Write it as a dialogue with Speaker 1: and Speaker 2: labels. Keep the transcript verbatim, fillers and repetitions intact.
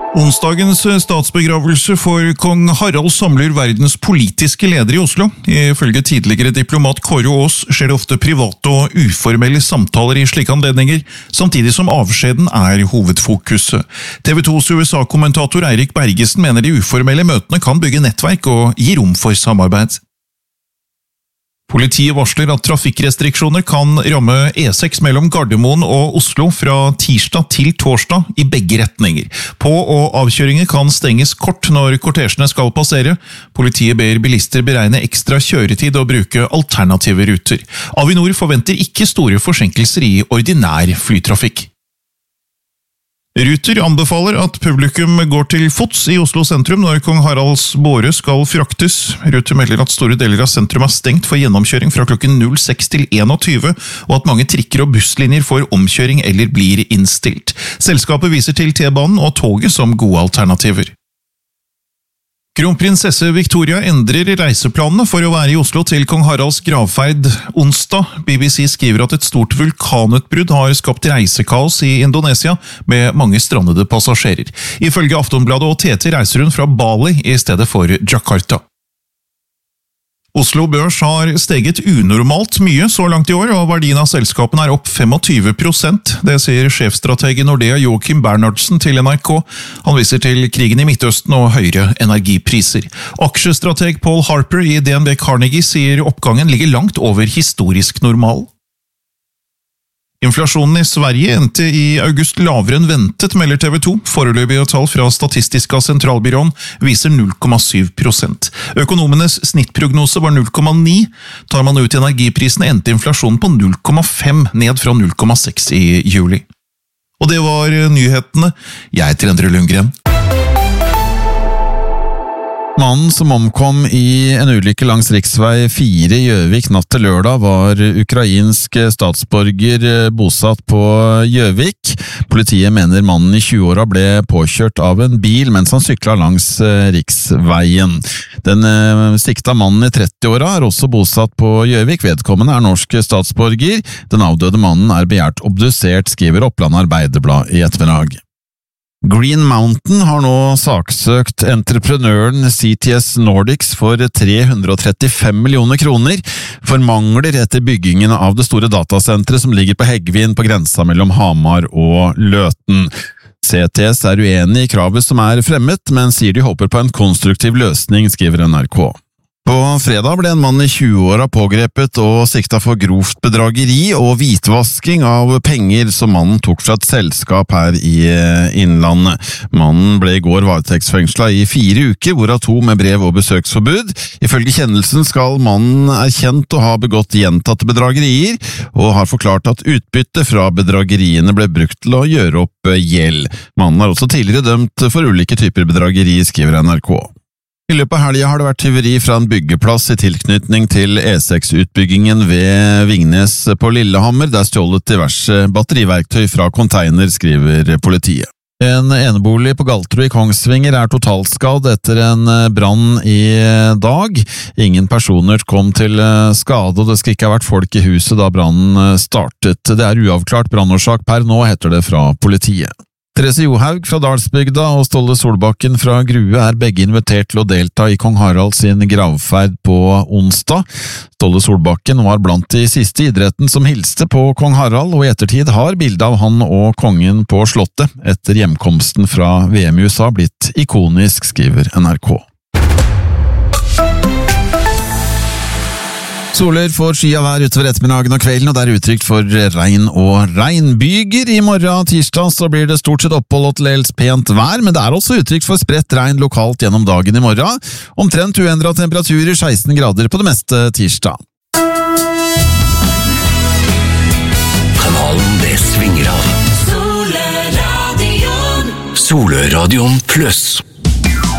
Speaker 1: Onsdagens statsbegravelse for kong Harald samler verdens politiske ledere i Oslo. Ifølge tidligere diplomat Kåre Aas skjer det ofte private og uformelle samtaler i slike anledninger, samtidig som avskjeden er hovedfokuset. T V tos U S A-kommentator Eirik Bergesen mener de uformelle møtene kan bygge nettverk og gi rom for samarbeid. Politiet varsler at trafikkrestriksjoner kan ramme E seks mellom Gardermoen og Oslo fra tirsdag til torsdag i begge retninger. På- og avkjøringer kan stenges kort når kortesjene skal passere. Politiet ber bilister beregne ekstra kjøretid og bruke alternative ruter. Avinor forventer ikke store forsinkelser i ordinær flytrafikk. Ruter anbefaler at publikum går til fots i Oslo sentrum når kong Haralds båre skal fraktes. Ruter melder at store deler av sentrum er stengt for gjennomkjøring fra klokken null seks til einogtyve, og at mange trikker og busslinjer får omkjøring eller blir innstilt. Selskapet viser til T-banen og toget som gode alternativer. Kronprinsesse Victoria endrer reiseplanene for å være i Oslo til kong Haralds gravferd onsdag. B B C skriver at et stort vulkanutbrudd har skapt reisekaos i Indonesia, med mange strandede passasjerer. Ifølge Aftonbladet og T T reiser hun fra Bali i stedet for Jakarta. Oslo Børs har steget unormalt mye så langt i år, og verdien av selskapen er opp tjuefem prosent. Det sier sjefstrateg i Nordea Joachim Bernhardsen til N R K. Han viser til krigen i Midtøsten og høyere energipriser. Aksjestrateg Paul Harper i D N B Carnegie sier oppgangen ligger langt over historisk normal. Inflasjonen i Sverige endte i august lavere enn ventet, melder T V to. Foreløpige tall fra Statistiska sentralbyrån viser null komma syv prosent. Økonomenes snittprognose var null komma ni. Tar man ut energiprisene endte inflasjonen på null komma fem, ned fra null komma seks i juli. Og det var nyhetene. Jeg heter Endre Lundgren.
Speaker 2: Mannen som omkom i en ulykke langs riksvei fire i Gjøvik natt til lørdag var ukrainsk statsborger bosatt på Gjøvik. Politiet mener mannen i tjueåra ble påkjørt av en bil mens han sykla langs riksveien. Den sikta mannen i trettiåra er også bosatt på Gjøvik. Vedkommende er norsk statsborger. Den avdøde mannen er begjært obdusert, skriver Oppland Arbeiderblad i ettermiddag. Green Mountain har nå saksøkt entreprenøren C T S Nordics for tre hundre og trettifem millioner kroner for mangler etter byggingen av det store datasenteret som ligger på Heggvin på grensa mellom Hamar og Løten. C T S er uenig i kravet som er fremmet, men sier de håper på en konstruktiv løsning, skriver N R K. På fredag ble en mann i tjueåra pågrepet og sikta for grovt bedrageri og hvitvasking av penger som mannen tok fra et selskap her i Innlandet. Mannen ble i går varetektsfengsla i fire uker, hvorav to med brev- og besøksforbud. Ifølge kjennelsen skal mannen erkjent å ha begått gjentatte bedragerier, og har forklart at utbytte fra bedrageriene ble brukt til å gjøre opp gjeld. Mannen er også tidligere dømt for ulike typer bedrageri, skriver N R K. I løpet av helga har det vært tyveri fra en byggeplass i tilknytning til E seks-utbyggingen ved Vingnes på Lillehammer. Det er stjålet diverse batteriverktøy fra container, skriver politiet. En enebolig på Galterud i Kongsvinger er totalskadd etter en brann i dag. Ingen personer kom til skade, og det skal ikke ha vært folk i huset da brannen startet. Det er uavklart brannårsak per nå, heter det fra politiet. Therese Johaug fra Dalsbygda og Ståle Solbakken fra Grue er begge invitert til å delta i kong Harald sin gravferd på onsdag. Ståle Solbakken var blant de siste i idretten som hilste på kong Harald, og i ettertid har bildet av han og kongen på slottet etter hjemkomsten fra V M i U S A blitt ikonisk, skriver N R K. Soler får sky av vær utover ettermiddagen og kvelden, og det er utrygt for regn og regnbyger. I morgen tirsdag så blir det stort sett opphold og til dels pent vær, men det er også utrygt for spredt regn lokalt gjennom dagen i morgen. Omtrent uendret temperaturer, seksten grader på det meste tirsdag.
Speaker 3: Kanalen det svinger av. Soleradion. Soleradion pluss.